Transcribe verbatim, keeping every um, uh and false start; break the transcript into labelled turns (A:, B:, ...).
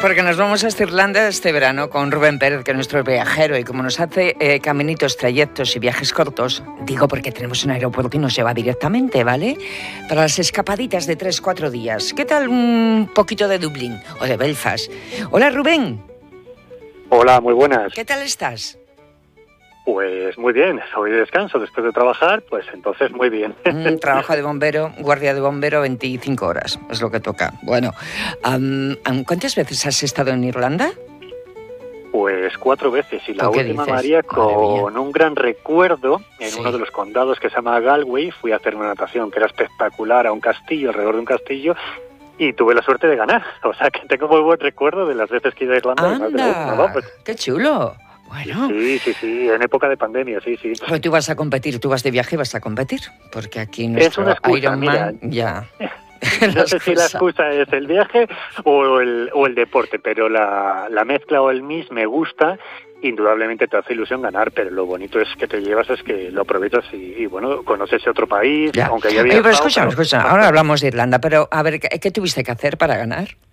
A: Porque nos vamos a Irlanda este verano con Rubén Pérez, que es nuestro viajero, y como nos hace eh, caminitos, trayectos y viajes cortos, digo porque tenemos un aeropuerto y nos lleva directamente, ¿vale? Para las escapaditas de tres, cuatro días. ¿Qué tal un poquito de Dublín o de Belfast? Hola, Rubén.
B: Hola, muy buenas.
A: ¿Qué tal estás?
B: Pues muy bien, hoy descanso después de trabajar, pues entonces muy bien.
A: Mm, trabajo de bombero, guardia de bombero, veinticinco horas, es lo que toca. Bueno, um, ¿cuántas veces has estado en Irlanda?
B: Pues cuatro veces, y la última,
A: dices?
B: María, con un gran recuerdo en sí. uno de los condados que se llama Galway. Fui a hacer una natación que era espectacular a un castillo, alrededor de un castillo, y tuve la suerte de ganar. O sea que tengo muy buen recuerdo de las veces que he ido a Irlanda.
A: ¡Anda!
B: Y más de uno, ¿no? Pues,
A: ¡qué chulo! Bueno.
B: Sí, sí, sí, en época de pandemia, sí, sí.
A: Pero tú vas a competir, tú vas de viaje y vas a competir, porque aquí nuestro
B: es una excusa,
A: Ironman
B: mira,
A: ya...
B: No sé si la excusa es el viaje o el, o el deporte, pero la, la mezcla o el mix me gusta. Indudablemente te hace ilusión ganar, pero lo bonito es que te llevas, es que lo aprovechas y, y bueno, conoces otro país,
A: ya.
B: aunque ya había
A: Oye, pero
B: estado,
A: escucha,
B: pero...
A: escucha, ahora hablamos de Irlanda, pero a ver, ¿qué, qué tuviste que hacer para ganar?